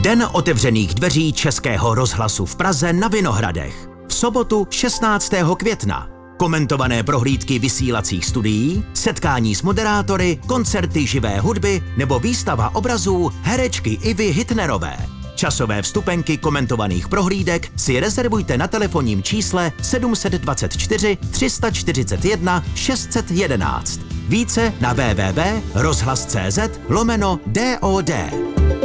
Den otevřených dveří Českého rozhlasu v Praze na Vinohradech. V sobotu 16. května. Komentované prohlídky vysílacích studií, setkání s moderátory, koncerty živé hudby nebo výstava obrazů herečky Ivy Hitnerové. Časové vstupenky komentovaných prohlídek si rezervujte na telefonním čísle 724 341 611. Více na www.rozhlas.cz/DOD.